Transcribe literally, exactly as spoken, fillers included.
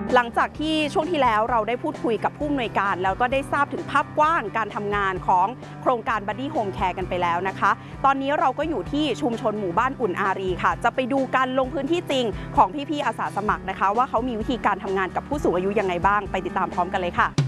หลังจากที่ช่วงที่แล้วเราได้พูดคุยกับผู้อำนวยการแล้วก็ได้ทราบถึงภาพกว้างการทำงานของโครงการ Buddy Home Care กันไปแล้วนะคะตอนนี้เราก็อยู่ที่ชุมชนหมู่บ้านอุ่นอารีค่ะจะไปดูการลงพื้นที่จริงของพี่ๆอาสาสมัครนะคะว่าเขามีวิธีการทำงานกับผู้สูงอายุยังไงบ้างไปติดตามพร้อมกันเลยค่ะ